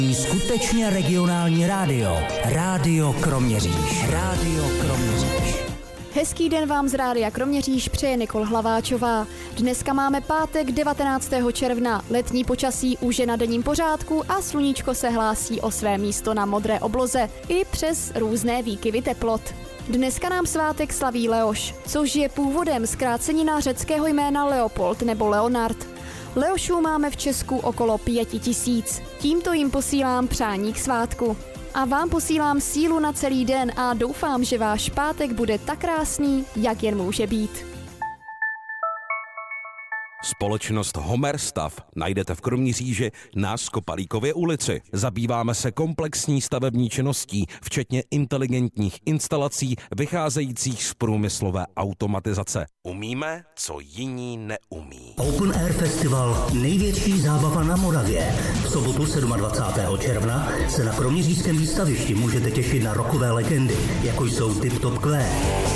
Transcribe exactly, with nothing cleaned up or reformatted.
Skutečně regionální rádio. Rádio Kroměříž. Rádio Kroměříž. Hezký den vám z Rádia Kroměříž přeje Nikol Hlaváčová. Dneska máme pátek devatenáctého června. Letní počasí už je na denním pořádku a sluníčko se hlásí o své místo na modré obloze i přes různé výkyvy teplot. Dneska nám svátek slaví Leoš, což je původem zkrácenina řeckého jména Leopold nebo Leonard. Leošů máme v Česku okolo pěti tisíc. Tímto jim posílám přání k svátku. A vám posílám sílu na celý den a doufám, že váš pátek bude tak krásný, jak jen může být. Společnost Homerstav najdete v Kroměříži na Skopalíkově ulici. Zabýváme se komplexní stavební činností, včetně inteligentních instalací vycházejících z průmyslové automatizace. Umíme, co jiní neumí. Open Air Festival, největší zábava na Moravě. V sobotu dvacátého sedmého června se na kroměřížském výstavišti můžete těšit na rockové legendy, jako jsou Tip Top Q.